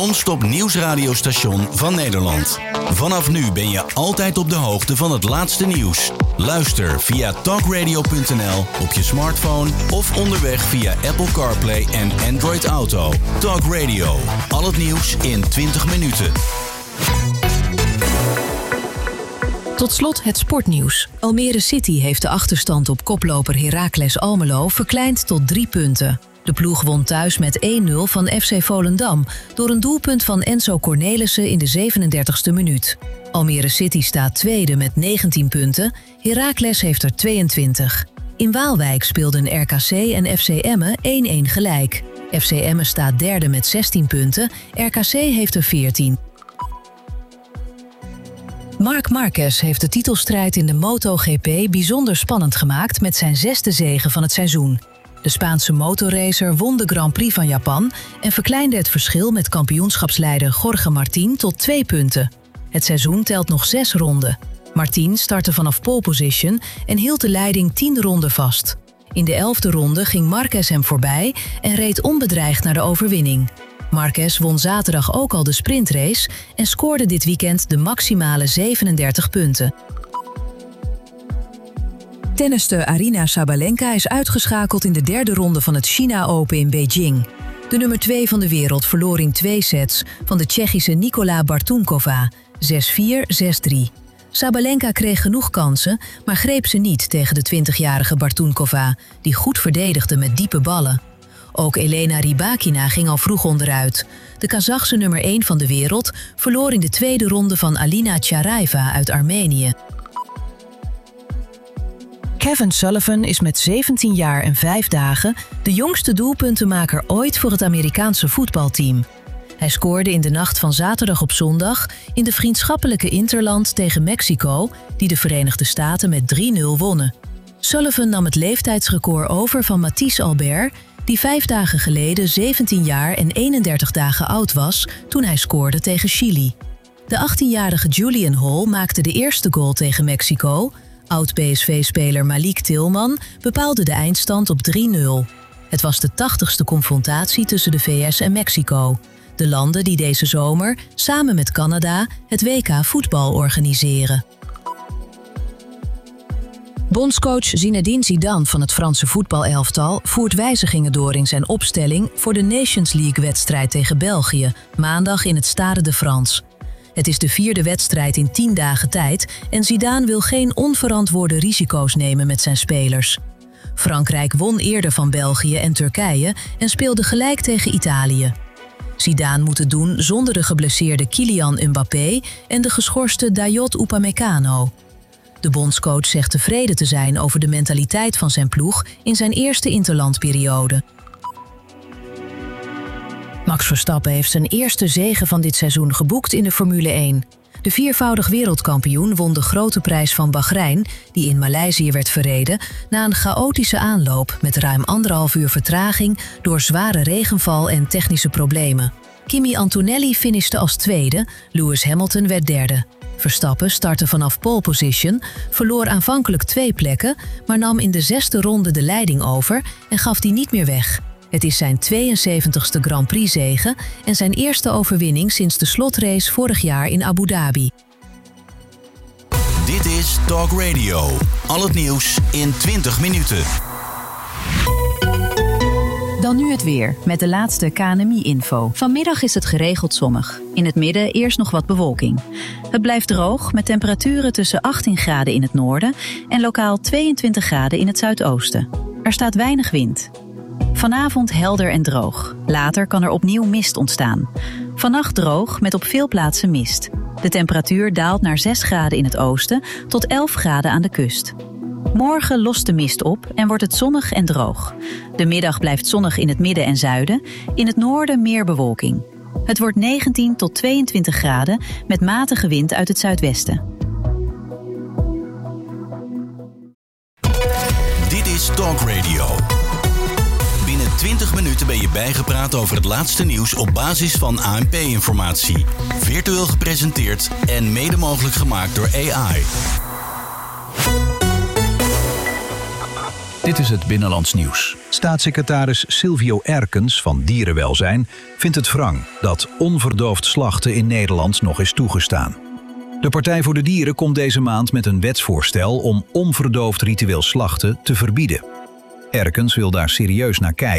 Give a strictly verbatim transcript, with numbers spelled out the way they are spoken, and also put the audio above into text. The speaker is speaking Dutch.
non-stop nieuwsradiostation van Nederland. Vanaf nu ben je altijd op de hoogte van het laatste nieuws. Luister via talkradio punt n l op je smartphone of onderweg via Apple CarPlay en Android Auto. Talk Radio. Al het nieuws in twintig minuten. Tot slot het sportnieuws. Almere City heeft de achterstand op koploper Heracles Almelo verkleind tot drie punten. De ploeg won thuis met één nul van F C Volendam door een doelpunt van Enzo Cornelissen in de zevenendertigste minuut. Almere City staat tweede met negentien punten, Heracles heeft er tweeëntwintig. In Waalwijk speelden R K C en F C Emmen één-één gelijk. F C Emmen staat derde met zestien punten, R K C heeft er veertien. Marc Marquez heeft de titelstrijd in de MotoGP bijzonder spannend gemaakt met zijn zesde zege van het seizoen. De Spaanse motorracer won de Grand Prix van Japan en verkleinde het verschil met kampioenschapsleider Jorge Martín tot twee punten. Het seizoen telt nog zes ronden. Martín startte vanaf pole position en hield de leiding tien ronden vast. In de elfde ronde ging Marquez hem voorbij en reed onbedreigd naar de overwinning. Marquez won zaterdag ook al de sprintrace en scoorde dit weekend de maximale zevenendertig punten. Tennister Aryna Sabalenka is uitgeschakeld in de derde ronde van het China Open in Beijing. De nummer twee van de wereld verloor in twee sets van de Tsjechische Nikola Bartunkova, zes vier, zes drie. Sabalenka kreeg genoeg kansen, maar greep ze niet tegen de twintigjarige Bartunkova, die goed verdedigde met diepe ballen. Ook Elena Rybakina ging al vroeg onderuit. De Kazachse nummer één van de wereld verloor in de tweede ronde van Alina Tjaraeva uit Armenië. Kevin Sullivan is met zeventien jaar en vijf dagen de jongste doelpuntenmaker ooit voor het Amerikaanse voetbalteam. Hij scoorde in de nacht van zaterdag op zondag in de vriendschappelijke interland tegen Mexico, die de Verenigde Staten met drie nul wonnen. Sullivan nam het leeftijdsrecord over van Matthijs Albert, die vijf dagen geleden zeventien jaar en eenendertig dagen oud was toen hij scoorde tegen Chili. De achttienjarige Julian Hall maakte de eerste goal tegen Mexico. Oud-B S V-speler Malik Tillman bepaalde de eindstand op drie nul. Het was de tachtigste confrontatie tussen de V S en Mexico. De landen die deze zomer, samen met Canada, het W K voetbal organiseren. Bondscoach Zinedine Zidane van het Franse voetbalelftal voert wijzigingen door in zijn opstelling voor de Nations League-wedstrijd tegen België, maandag in het Stade de France. Het is de vierde wedstrijd in tien dagen tijd en Zidane wil geen onverantwoorde risico's nemen met zijn spelers. Frankrijk won eerder van België en Turkije en speelde gelijk tegen Italië. Zidane moet het doen zonder de geblesseerde Kylian Mbappé en de geschorste Dayot Upamecano. De bondscoach zegt tevreden te zijn over de mentaliteit van zijn ploeg in zijn eerste interlandperiode. Max Verstappen heeft zijn eerste zege van dit seizoen geboekt in de Formule één. De viervoudig wereldkampioen won de grote prijs van Bahrein, die in Maleisië werd verreden, na een chaotische aanloop met ruim anderhalf uur vertraging door zware regenval en technische problemen. Kimi Antonelli finishte als tweede, Lewis Hamilton werd derde. Verstappen startte vanaf pole position, verloor aanvankelijk twee plekken, maar nam in de zesde ronde de leiding over en gaf die niet meer weg. Het is zijn tweeënzeventigste Grand Prix-zege en zijn eerste overwinning sinds de slotrace vorig jaar in Abu Dhabi. Dit is Talk Radio. Al het nieuws in twintig minuten. Dan nu het weer, met de laatste K N M I-info. Vanmiddag is het geregeld zonnig. In het midden eerst nog wat bewolking. Het blijft droog, met temperaturen tussen achttien graden in het noorden en lokaal tweeëntwintig graden in het zuidoosten. Er staat weinig wind. Vanavond helder en droog. Later kan er opnieuw mist ontstaan. Vannacht droog met op veel plaatsen mist. De temperatuur daalt naar zes graden in het oosten tot elf graden aan de kust. Morgen lost de mist op en wordt het zonnig en droog. De middag blijft zonnig in het midden en zuiden. In het noorden meer bewolking. Het wordt negentien tot tweeëntwintig graden met matige wind uit het zuidwesten. Dit is Talk Radio. Binnen twintig minuten ben je bijgepraat over het laatste nieuws op basis van A N P-informatie. Virtueel gepresenteerd en mede mogelijk gemaakt door A I. Dit is het Binnenlands Nieuws. Staatssecretaris Silvio Erkens van Dierenwelzijn vindt het wrang dat onverdoofd slachten in Nederland nog is toegestaan. De Partij voor de Dieren komt deze maand met een wetsvoorstel om onverdoofd ritueel slachten te verbieden. Erkens wil daar serieus naar kijken.